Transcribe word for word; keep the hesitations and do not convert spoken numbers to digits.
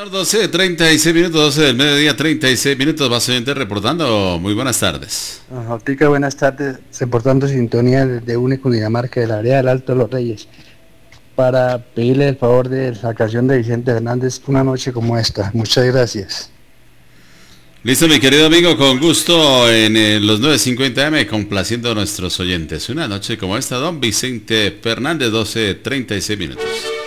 doce, treinta y seis minutos, doce del mediodía, treinta y seis minutos, vas oyente reportando. Muy buenas tardes. Jotica, buenas tardes, reportando sintonía desde UNE Cundinamarca, de la área del Alto de los Reyes, para pedirle el favor de la canción de Vicente Fernández, Una noche como esta. Muchas gracias. Listo, mi querido amigo, con gusto en eh, los nueve cincuenta eme, complaciendo a nuestros oyentes. Una noche como esta, don Vicente Fernández, doce, treinta y seis minutos.